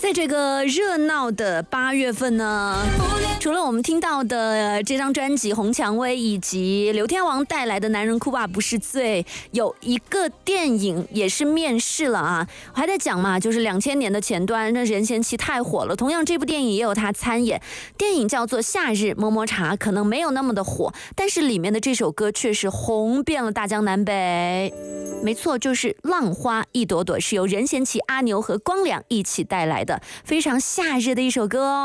在这个热闹的8月份呢，除了我们听到的这张专辑《红蔷薇》以及刘天王带来的《男人哭吧不是罪》，有一个电影也是面世了啊。我还在讲嘛，就是2000年的前端，那任贤齐太火了，同样这部电影也有他参演。电影叫做《夏日么么茶》，可能没有那么的火，但是里面的这首歌却是红遍了大江南北。没错，就是《浪花一朵朵》，是由任贤齐、阿牛和光良一起带来的，非常夏日的一首歌哦。